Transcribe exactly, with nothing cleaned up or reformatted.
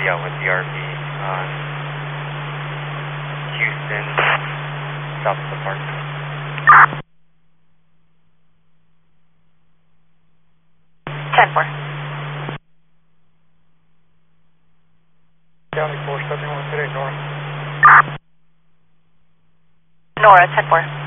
India with the R V on Houston, south of the park. ten four. County four seventy-one today, Nora. Nora, ten four.